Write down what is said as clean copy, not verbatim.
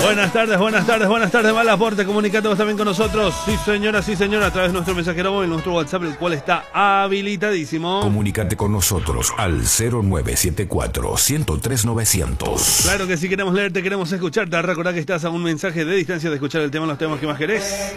Buenas tardes, mal aporte, comunicate vos también con nosotros. Sí señora, a través de nuestro mensajero móvil, nuestro WhatsApp, el cual está habilitadísimo. Comunicate con nosotros al 0974-103-900. Claro que sí, queremos leerte, queremos escucharte. Recordá que estás a un mensaje de distancia de escuchar el tema, los temas que más querés.